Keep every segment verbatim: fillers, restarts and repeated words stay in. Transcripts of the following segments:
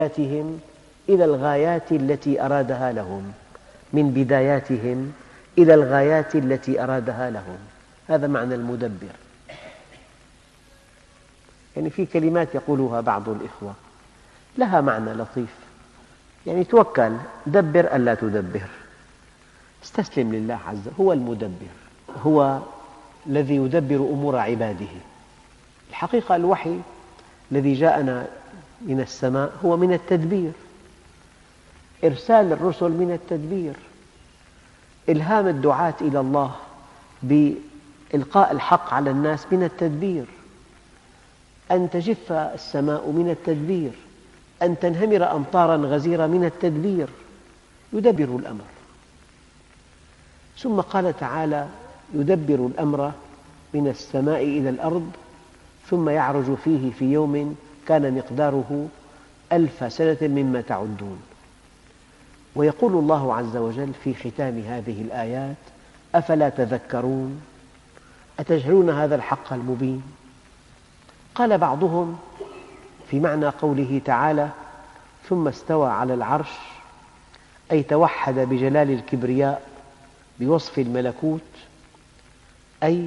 بداياتهم إلى الغايات التي أرادها لهم، من بداياتهم إلى الغايات التي أرادها لهم. هذا معنى المدبر. يعني في كلمات يقولها بعض الإخوة لها معنى لطيف، يعني توكل، دبر ألا تدبر، استسلم لله عز وجل. هو المدبر، هو الذي يدبر أمور عباده. الحقيقة الوحي الذي جاءنا من السماء هو من التدبير، إرسال الرسل من التدبير، إلهام الدعاة إلى الله بإلقاء الحق على الناس من التدبير، أن تجف السماء من التدبير، أن تنهمر أمطاراً غزيرة من التدبير. يدبر الأمر. ثم قال تعالى: يدبر الأمر من السماء إلى الأرض ثم يعرج فيه في يوم كان مقداره ألف سنة مما تعدون. ويقول الله عز وجل في ختام هذه الآيات: أفلا تذكرون أتجهلون هذا الحق المبين. قال بعضهم في معنى قوله تعالى: ثم استوى على العرش، أي توحد بجلال الكبرياء بوصف الملكوت، أي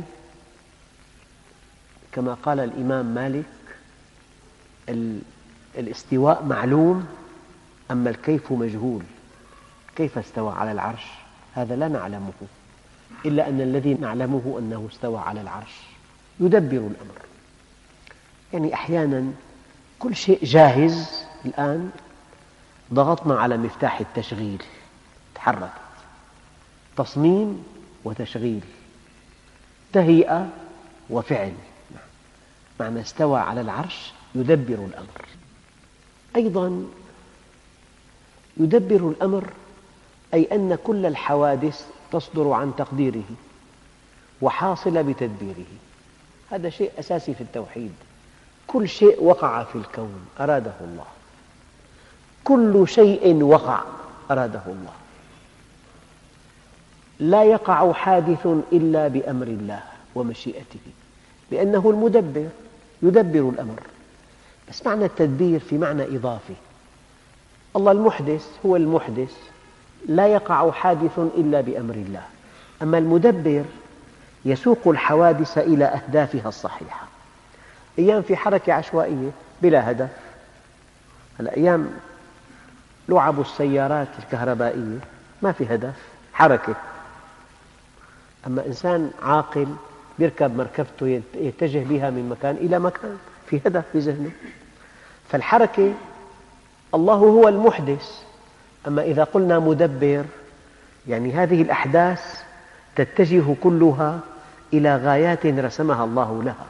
كما قال الإمام مالك: الاستواء معلوم أما الكيف مجهول. كيف استوى على العرش؟ هذا لا نعلمه، إلا أن الذي نعلمه أنه استوى على العرش. يدبر الأمر، يعني أحياناً كل شيء جاهز. الآن ضغطنا على مفتاح التشغيل، تحركت، تصميم وتشغيل، تهيئة وفعل. معنى استوى على العرش يدبر الأمر. أيضاً يدبر الأمر أي أن كل الحوادث تصدر عن تقديره وحاصلة بتدبيره. هذا شيء أساسي في التوحيد. كل شيء وقع في الكون أراده الله، كل شيء وقع أراده الله. لا يقع حادث إلا بأمر الله ومشيئته، لأنه المدبر يدبر الأمر. بس معنى التدبير في معنى إضافي. الله المحدث هو المحدث، لا يقع حادث إلا بأمر الله. أما المدبر يسوق الحوادث إلى أهدافها الصحيحة. أيام في حركة عشوائية بلا هدف. الأيام لعب السيارات الكهربائية ما في هدف، حركة. أما إنسان عاقل يركب مركبته يتجه بها من مكان إلى مكان، في هدف في ذهنه. فالحركة الله هو المحدث. أما إذا قلنا مدبر، يعني هذه الأحداث تتجه كلها إلى غايات رسمها الله لها.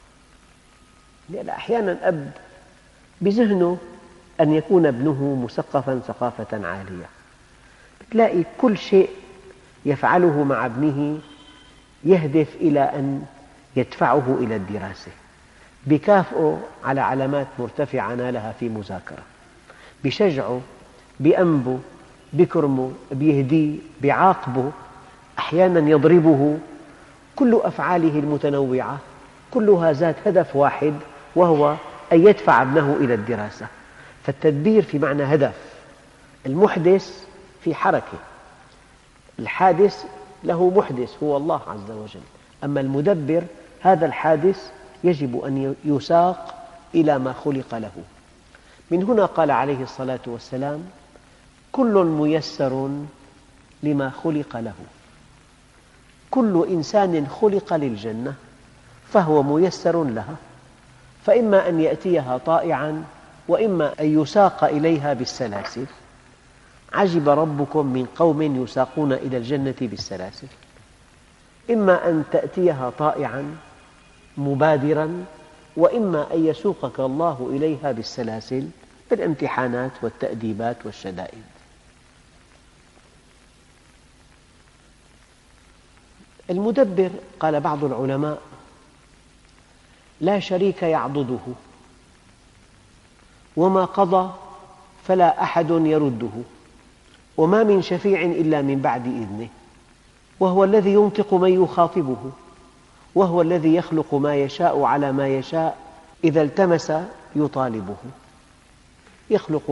لأن أحياناً أب بذهنه أن يكون ابنه مثقفاً ثقافة عالية، تلاقي كل شيء يفعله مع ابنه يهدف إلى أن يدفعه إلى الدراسة، بيكافئه على علامات مرتفعة نالها في مذاكرة، بيشجعه، بيأنبه، بيكرمه، بيهديه، بيعاقبه، أحياناً يضربه. كل أفعاله المتنوعة كلها ذات هدف واحد، وهو أن يدفع ابنه إلى الدراسة. فالتدبير في معنى هدف. المحدث في حركة، الحادث له محدث هو الله عز وجل. أما المدبر هذا الحادث يجب أن يساق إلى ما خلق له. من هنا قال عليه الصلاة والسلام: كل ميسر لما خلق له. كل إنسان خلق للجنة فهو ميسر لها، فإما أن يأتيها طائعاً وإما أن يساق إليها بالسلاسل. عجب ربكم من قوم يساقون إلى الجنة بالسلاسل. إما أن تأتيها طائعاً مبادراً، وإما أن يسوقك الله إليها بالسلاسل بالامتحانات والتأديبات والشدائد. المدبر قال بعض العلماء: لا شريك يعضده، وما قضى فلا أحد يرده، وما من شفيع إلا من بعد إذنه، وهو الذي ينطق من يخاطبه، وهو الذي يخلق ما يشاء على ما يشاء، إذا التمس يطالبه. يخلق